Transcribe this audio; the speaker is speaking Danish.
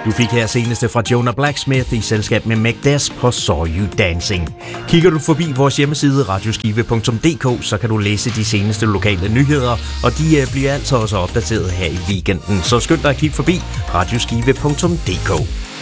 Du fik her seneste fra Jonah Blacksmith i selskab med Magdes på Saw You Dancing. Kigger du forbi vores hjemmeside radioskive.dk, så kan du læse de seneste lokale nyheder, og de bliver altså også opdateret her i weekenden. Så skynd dig at kigge forbi radioskive.dk.